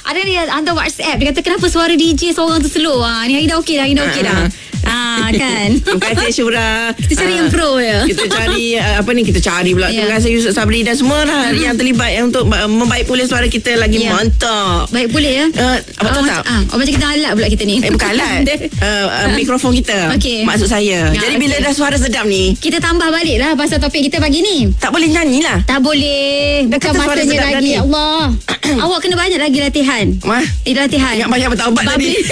Ada dia hantar WhatsApp. Dia kata kenapa suara DJ seorang tu slow. Ni hari dah okey dah. Kan. Terima kasih Syura. Kita cari yang pro ya. Kita cari kita cari pula. Terima kasih Yusuf Sabri dan semua yang terlibat untuk membaik pulih suara kita lagi mantap. Baik pulih ya. Betul tak? Macam kita alat pula kita ni. Bukan alat. Mikrofon kita. Okey. Maksud saya. Jadi bila dah suara sedap ni, kita tambah balik lah pasal topik kita pagi ni. tak boleh nyanyi lah. Tak boleh. Dah Bukan kata suara masanya sedap lagi. dah ni. Allah. Awak kena banyak lagi latihan. Mah, Latihan. ingat banyak bertaubat tadi.